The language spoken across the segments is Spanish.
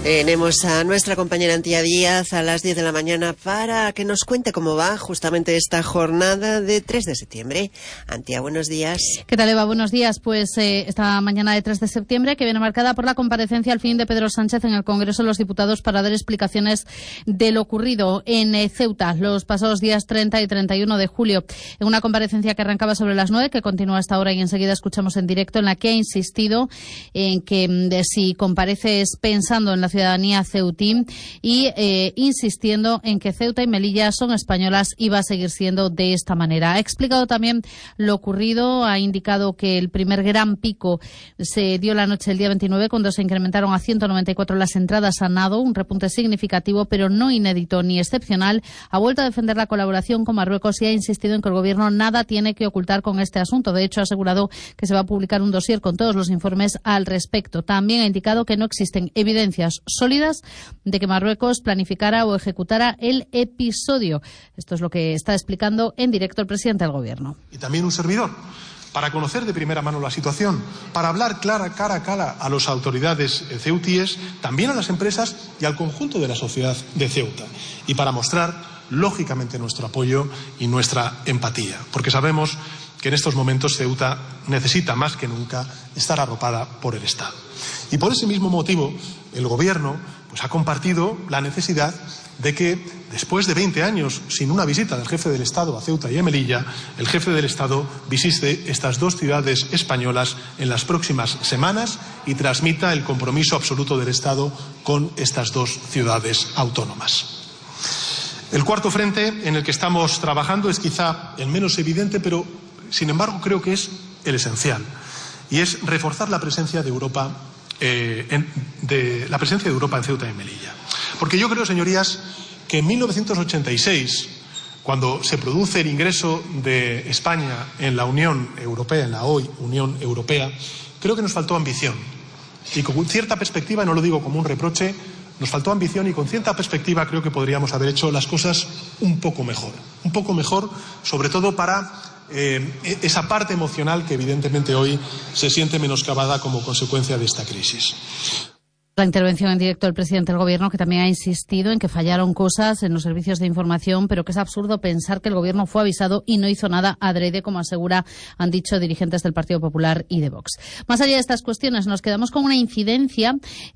Tenemos a nuestra compañera Antía Díaz a las 10 de la mañana para que nos cuente cómo va justamente esta jornada de 3 de septiembre. Antía, buenos días. ¿Qué tal, Eva? Buenos días. Pues esta mañana de 3 de septiembre, que viene marcada por la comparecencia al fin de Pedro Sánchez en el Congreso de los Diputados para dar explicaciones de lo ocurrido en Ceuta los pasados días 30 y 31 de julio. En una comparecencia que arrancaba sobre las 9, que continúa hasta ahora y enseguida escuchamos en directo, en la que ha insistido en que si comparece es pensando en la ciudadanía ceutí y insistiendo en que Ceuta y Melilla son españolas y va a seguir siendo de esta manera. Ha explicado también lo ocurrido, ha indicado que el primer gran pico se dio la noche del día 29 cuando se incrementaron a 194 las entradas a nado, un repunte significativo pero no inédito ni excepcional. Ha vuelto a defender la colaboración con Marruecos y ha insistido en que el Gobierno nada tiene que ocultar con este asunto. De hecho, ha asegurado que se va a publicar un dossier con todos los informes al respecto. También ha indicado que no existen evidencias sólidas de que Marruecos planificara o ejecutara el episodio. Esto es lo que está explicando en directo el presidente del Gobierno. Y también un servidor, para conocer de primera mano la situación, para hablar cara a cara a las autoridades ceutíes, también a las empresas y al conjunto de la sociedad de Ceuta, y para mostrar, lógicamente, nuestro apoyo y nuestra empatía, porque sabemos que en estos momentos Ceuta necesita más que nunca estar arropada por el Estado. Y por ese mismo motivo, el Gobierno ha compartido la necesidad de que, después de 20 años sin una visita del jefe del Estado a Ceuta y a Melilla, el jefe del Estado visite estas dos ciudades españolas en las próximas semanas y transmita el compromiso absoluto del Estado con estas dos ciudades autónomas. El cuarto frente en el que estamos trabajando es quizá el menos evidente, pero sin embargo creo que es el esencial, y es reforzar la presencia de Europa en Ceuta y Melilla. Porque yo creo, señorías, que en 1986, cuando se produce el ingreso de España en la Unión Europea, en la hoy Unión Europea, creo que nos faltó ambición. Y con cierta perspectiva, no lo digo como un reproche, nos faltó ambición, y con cierta perspectiva creo que podríamos haber hecho las cosas un poco mejor, sobre todo para esa parte emocional que evidentemente hoy se siente menoscabada como consecuencia de esta crisis. La intervención en directo del presidente del Gobierno, que también ha insistido en que fallaron cosas en los servicios de información, pero que es absurdo pensar que el Gobierno fue avisado y no hizo nada adrede, como han dicho dirigentes del Partido Popular y de Vox. Más allá de estas cuestiones, nos quedamos con una incidencia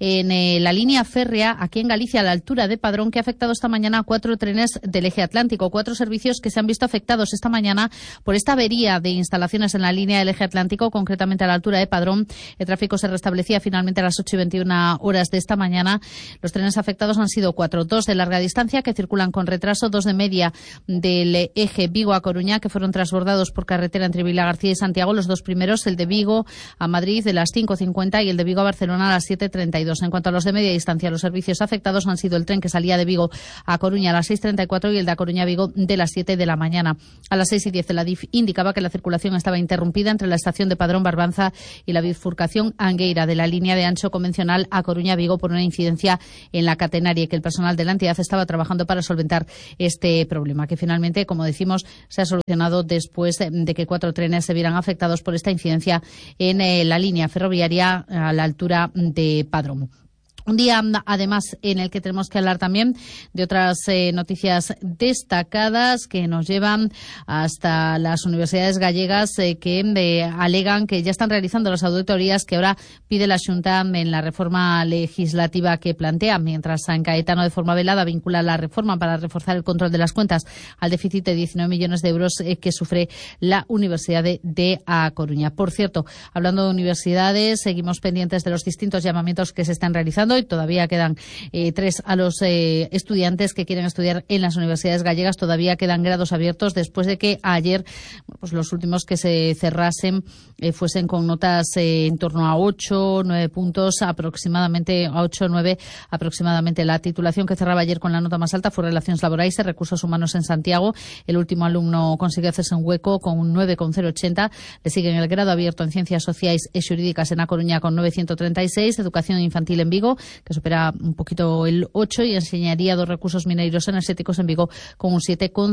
en la línea férrea aquí en Galicia, a la altura de Padrón, que ha afectado esta mañana a 4 trenes del eje atlántico, 4 servicios que se han visto afectados esta mañana por esta avería de instalaciones en la línea del eje atlántico, concretamente a la altura de Padrón. El tráfico se restablecía finalmente a las 8:21 horas de esta mañana. Los trenes afectados han sido 4, 2 de larga distancia que circulan con retraso, 2 de media del eje Vigo a Coruña, que fueron transbordados por carretera entre Vilagarcía y Santiago. Los 2 primeros, el de Vigo a Madrid de las 5:50 y el de Vigo a Barcelona a las 7:32. En cuanto a los de media distancia, los servicios afectados han sido el tren que salía de Vigo a Coruña a las 6:34 y el de A Coruña a Vigo de las 7 de la mañana. A las 6:10 la DIF indicaba que la circulación estaba interrumpida entre la estación de Padrón Barbanza y la bifurcación Angueira de la línea de ancho convencional a Coruña Vigo por una incidencia en la catenaria, y que el personal de la entidad estaba trabajando para solventar este problema, que finalmente, como decimos, se ha solucionado después de que 4 trenes se vieran afectados por esta incidencia en la línea ferroviaria a la altura de Padrón. Un día, además, en el que tenemos que hablar también de otras noticias destacadas que nos llevan hasta las universidades gallegas que alegan que ya están realizando las auditorías que ahora pide la Xunta en la reforma legislativa que plantea, mientras San Caetano, de forma velada, vincula la reforma para reforzar el control de las cuentas al déficit de 19 millones de euros que sufre la Universidad de A Coruña. Por cierto, hablando de universidades, seguimos pendientes de los distintos llamamientos que se están realizando y todavía quedan 3 a los estudiantes que quieren estudiar en las universidades gallegas. Todavía quedan grados abiertos después de que ayer pues los últimos que se cerrasen fuesen con notas en torno a 8, 9 puntos aproximadamente, a 8 o 9 aproximadamente. La titulación que cerraba ayer con la nota más alta fue Relaciones Laborales y Recursos Humanos en Santiago. El último alumno consiguió hacerse un hueco con un 9,080. Le siguen el grado abierto en Ciencias Sociales y Jurídicas en A Coruña con 936, Educación Infantil en Vigo, que supera un poquito el 8, y Enseñaría dos Recursos Mineiros Energéticos en Vigo con un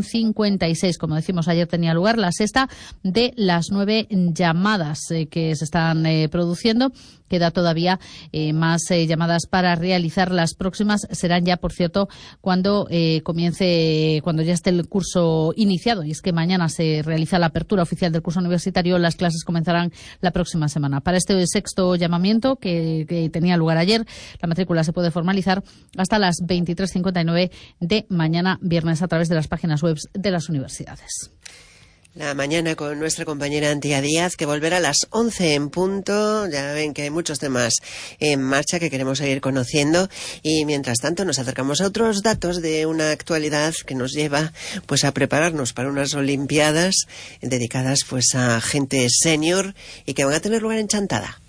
7,56. Como decimos, ayer tenía lugar la sexta de las 9 llamadas que se están produciendo Queda todavía más llamadas para realizar. Las próximas serán ya, por cierto, cuando ya esté el curso iniciado. Y es que mañana se realiza la apertura oficial del curso universitario. Las clases comenzarán la próxima semana. Para este sexto llamamiento, que tenía lugar ayer, la matrícula se puede formalizar hasta las 23:59 de mañana viernes a través de las páginas web de las universidades. La mañana con nuestra compañera Antía Díaz, que volverá a las 11 en punto. Ya ven que hay muchos temas en marcha que queremos seguir conociendo, y mientras tanto nos acercamos a otros datos de una actualidad que nos lleva pues a prepararnos para unas Olimpiadas dedicadas pues a gente senior y que van a tener lugar en Chantada.